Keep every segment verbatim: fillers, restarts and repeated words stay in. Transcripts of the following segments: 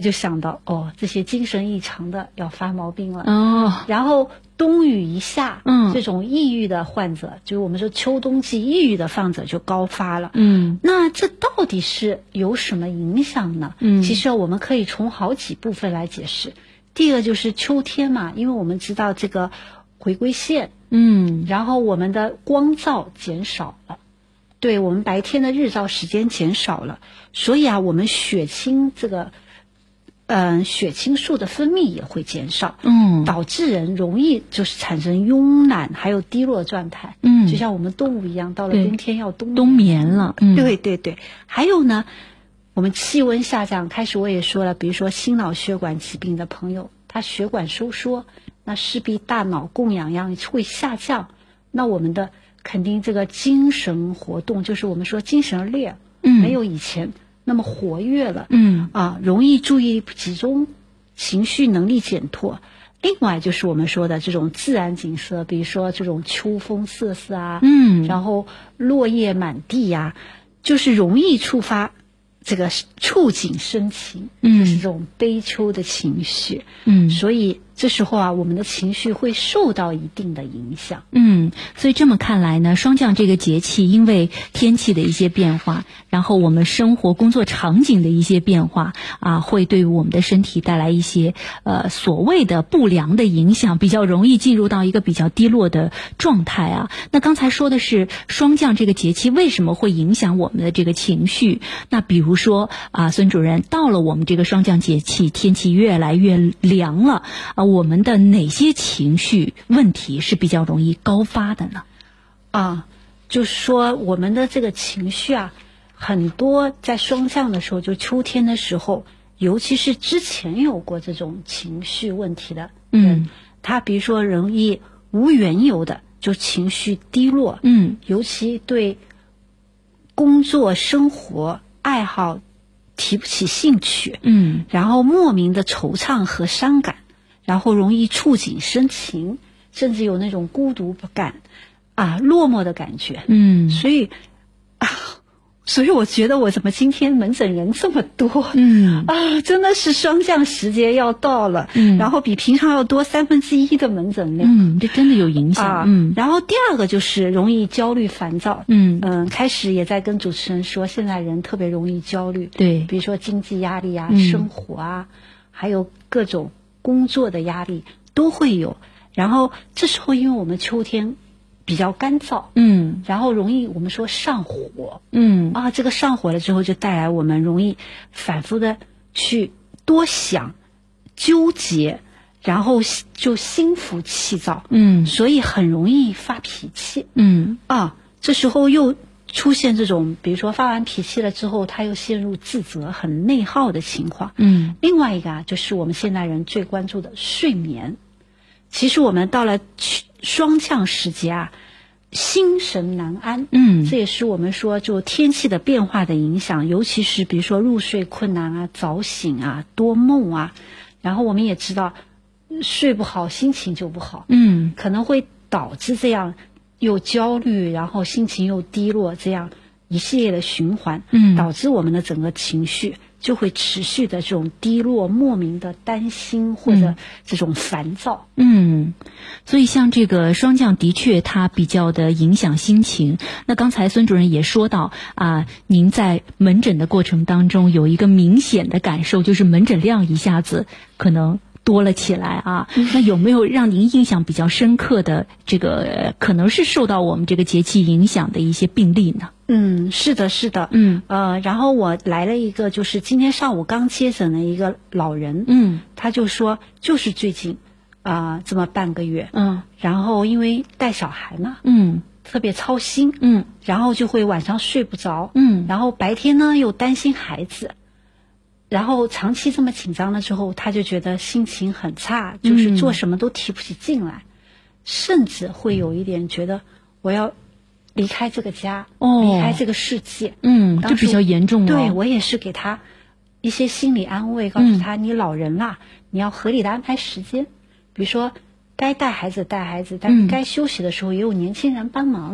就想到哦，这些精神异常的要发毛病了哦。 然后冬雨一下， 嗯， 这种抑郁的患者，就是我们说秋冬季抑郁的患者就高发了。 嗯， 那这到底是有什么影响呢？ 嗯， 其实我们可以从好几部分来解释。第一个就是秋天嘛，因为我们知道这个回归线， 嗯， 然后我们的光照减少了。对，我们白天的日照时间减少了，所以啊，我们血清这个，嗯、呃，血清素的分泌也会减少， 嗯， 导致人容易就是产生慵懒还有低落状态， 嗯， 就像我们动物一样，到了冬天要冬冬眠了， 嗯，对对对。还有呢，我们气温下降，开始我也说了，比如说心脑血管疾病的朋友，他血管收缩，那势必大脑供氧量会下降，那我们的肯定这个精神活动，就是我们说精神力，嗯，没有以前那么活跃了， 嗯啊，容易注意力不集中，情绪能力减退。另外就是我们说的这种自然景色，比如说这种秋风瑟瑟啊， 嗯， 然后落叶满地呀、啊，就是容易触发这个触景生情，嗯，就是这种悲秋的情绪，嗯，所以这时候啊，我们的情绪会受到一定的影响。 嗯，所以这么看来呢，霜降这个节气，因为天气的一些变化，然后我们生活工作场景的一些变化啊，会对于我们的身体带来一些呃所谓的不良的影响，比较容易进入到一个比较低落的状态啊。那刚才说的是霜降这个节气为什么会影响我们的这个情绪？那比如说啊，孙主任，到了我们这个霜降节气，天气越来越凉了啊。我们的哪些情绪问题是比较容易高发的呢？ 啊，就是说我们的这个情绪啊，很多在霜降的时候，就秋天的时候，尤其是之前有过这种情绪问题的人，嗯，他比如说容易无缘由的就情绪低落，嗯，尤其对工作、生活、爱好提不起兴趣，嗯，然后莫名的惆怅和伤感。然后容易触景生情，甚至有那种孤独感啊、落寞的感觉。嗯，所以啊，所以我觉得我怎么今天门诊人这么多？嗯啊，真的是霜降时节要到了，嗯，然后比平常要多三分之一的门诊量。 嗯，这真的有影响。 啊、嗯，然后第二个就是容易焦虑烦躁。嗯嗯，开始也在跟主持人说，现在人特别容易焦虑。 对， 比如说经济压力啊、嗯、生活啊，还有各种工作的压力都会有，然后这时候因为我们秋天比较干燥，嗯，然后容易我们说上火，嗯啊，这个上火了之后就带来我们容易反复的去多想、纠结，然后就心浮气躁，嗯，所以很容易发脾气，嗯啊，这时候又出现这种，比如说发完脾气了之后，他又陷入自责、很内耗的情况。嗯，另外一个啊，就是我们现代人最关注的睡眠。其实我们到了霜降时节啊，心神难安。嗯，这也是我们说就天气的变化的影响，尤其是比如说入睡困难啊、早醒啊、多梦啊，然后我们也知道睡不好，心情就不好。嗯，可能会导致这样。又焦虑，然后心情又低落，这样一系列的循环，嗯，导致我们的整个情绪就会持续的这种低落，莫名的担心或者这种烦躁。嗯， 所以像这个霜降的确它比较的影响心情。那刚才孙主任也说到啊，您在门诊的过程当中有一个明显的感受，就是门诊量一下子可能多了起来啊。那有没有让您印象比较深刻的这个可能是受到我们这个节气影响的一些病例呢？ 嗯，是的，是的，嗯，呃，然后我来了一个，就是今天上午刚接诊的一个老人，嗯，他就说，就是最近啊、呃、这么半个月，嗯，然后因为带小孩嘛，嗯，特别操心，嗯，然后就会晚上睡不着，嗯，然后白天呢又担心孩子。然后长期这么紧张了之后，他就觉得心情很差，就是做什么都提不起劲来，嗯、甚至会有一点觉得我要离开这个家，哦、离开这个世界。嗯， 这比较严重哦。 对，我也是给他一些心理安慰，告诉他、嗯、你老人啦，你要合理的安排时间，比如说该带孩子带孩子，但是该休息的时候也有年轻人帮忙。嗯、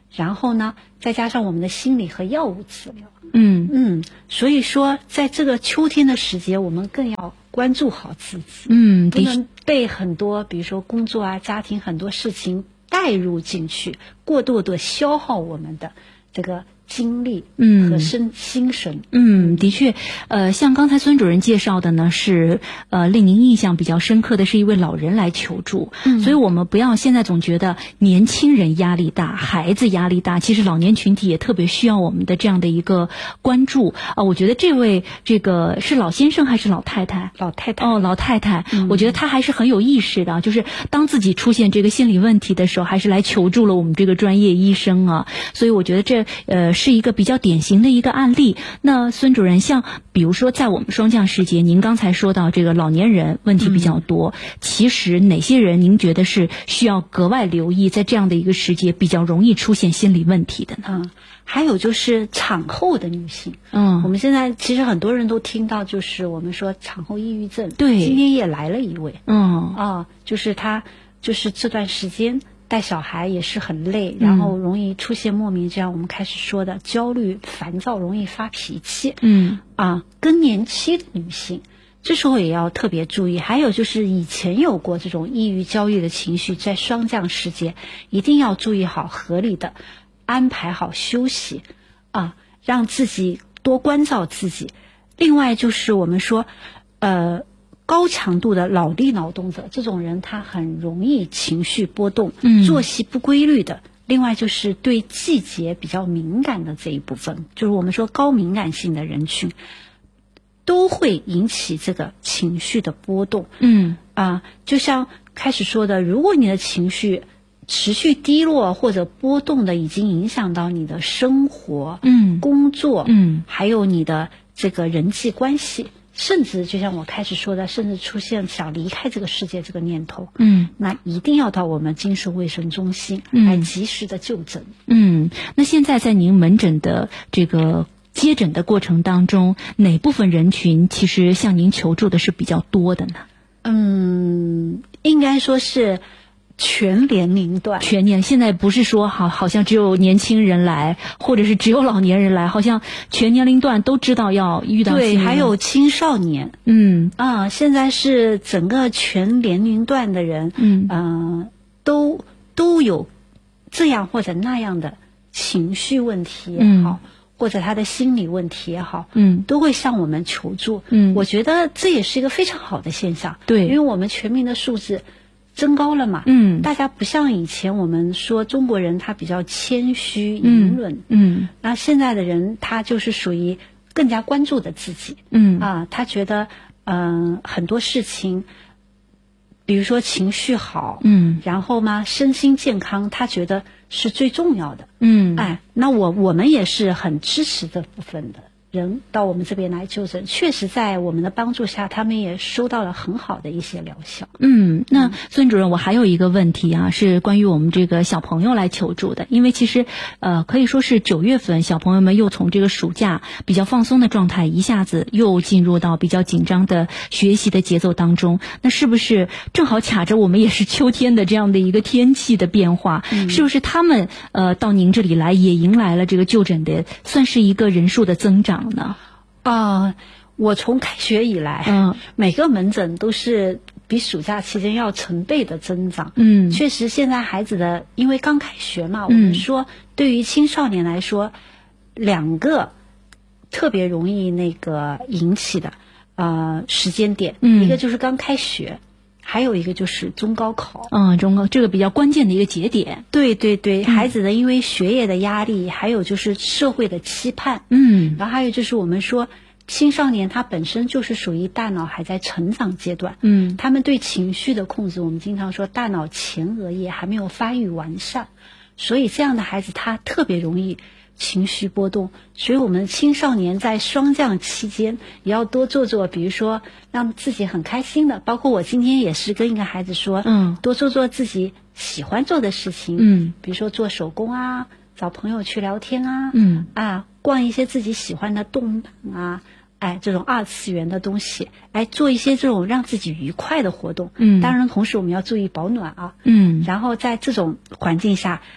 然后呢，再加上我们的心理和药物治疗。 嗯嗯，所以说在这个秋天的时节，我们更要关注好自己。 嗯， 不能被很多比如说工作啊、家庭很多事情带入进去，过度的消耗我们的这个精力和身、嗯、心神。 嗯，的确，呃，像刚才孙主任介绍的呢，是呃令您印象比较深刻的是一位老人来求助。嗯，所以我们不要现在总觉得年轻人压力大，孩子压力大，其实老年群体也特别需要我们的这样的一个关注啊、呃。我觉得这位这个是老先生还是老太太？ 老太太。 哦，老太太、 嗯， 我觉得她还是很有意识的，就是当自己出现这个心理问题的时候，还是来求助了我们这个专业医生啊。所以我觉得这呃。是一个比较典型的一个案例。那孙主任，像比如说在我们霜降时节，您刚才说到这个老年人问题比较多，嗯、其实哪些人您觉得是需要格外留意，在这样的一个时节比较容易出现心理问题的呢？ 嗯，还有就是产后的女性。 嗯， 我们现在其实很多人都听到，就是我们说产后抑郁症。 对， 今天也来了一位。 嗯啊，就是她，就是这段时间带小孩也是很累，然后容易出现莫名这样我们开始说的焦虑、烦躁，容易发脾气。 嗯啊，更年期的女性，这时候也要特别注意。还有就是以前有过这种抑郁、焦虑的情绪，在霜降时节一定要注意好，合理的安排好休息啊，让自己多关照自己。另外就是我们说，呃。高强度的脑力劳动者，这种人他很容易情绪波动，嗯，作息不规律的。另外就是对季节比较敏感的这一部分，就是我们说高敏感性的人群，都会引起这个情绪的波动。 嗯啊，就像开始说的，如果你的情绪持续低落或者波动的，已经影响到你的生活、 嗯工作， 嗯， 还有你的这个人际关系。甚至就像我开始说的，甚至出现想离开这个世界这个念头， 嗯， 那一定要到我们精神卫生中心来及时的就诊。 嗯，那现在在您门诊的这个接诊的过程当中，哪部分人群其实向您求助的是比较多的呢？ 嗯，应该说是全年龄段， 全年现在不是说好好像只有年轻人来，或者是只有老年人来，好像全年龄段都知道要遇到。 对，还有青少年。 嗯啊，现在是整个全年龄段的人， 嗯呃，都都有这样或者那样的情绪问题也好，嗯、或者他的心理问题也好， 嗯， 都会向我们求助。 嗯， 我觉得这也是一个非常好的现象。 对， 因为我们全民的素质增高了嘛， 嗯， 大家不像以前我们说中国人他比较谦虚隐忍， 嗯， 那、嗯、现在的人他就是属于更加关注的自己， 嗯啊，他觉得嗯、呃、很多事情，比如说情绪好， 嗯， 然后嘛身心健康，他觉得是最重要的， 嗯， 哎，那我我们也是很支持这部分的人到我们这边来就诊，确实在我们的帮助下，他们也收到了很好的一些疗效。 嗯，那孙主任，我还有一个问题啊，是关于我们这个小朋友来求助的，因为其实呃可以说是九月份，小朋友们又从这个暑假比较放松的状态，一下子又进入到比较紧张的学习的节奏当中。那是不是正好卡着我们也是秋天的这样的一个天气的变化？嗯、是不是他们呃到您这里来也迎来了这个就诊的，算是一个人数的增长？呢啊、呃，我从开学以来， 嗯， 每个门诊都是比暑假期间要成倍的增长。 嗯， 确实，现在孩子的因为刚开学嘛，我们说对于青少年来说，两个特别容易那个引起的呃时间点， 嗯， 一个就是刚开学。还有一个就是中高考， 嗯，中高这个比较关键的一个节点。 对对对，嗯、孩子的因为学业的压力，还有就是社会的期盼， 嗯， 然后还有就是我们说青少年他本身就是属于大脑还在成长阶段， 嗯， 他们对情绪的控制，我们经常说大脑前额叶还没有发育完善，所以这样的孩子他特别容易情绪波动，所以我们青少年在霜降期间也要多做做，比如说让自己很开心的，包括我今天也是跟一个孩子说， 嗯， 多做做自己喜欢做的事情， 嗯， 比如说做手工啊，找朋友去聊天啊， 嗯， 啊，逛一些自己喜欢的动漫啊，哎，这种二次元的东西，哎，做一些这种让自己愉快的活动， 嗯， 当然同时我们要注意保暖啊， 嗯， 然后在这种环境下，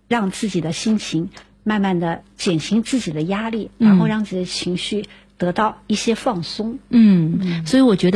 让自己的心情慢慢的减轻自己的压力，然后让自己的情绪得到一些放松。 嗯，所以我觉得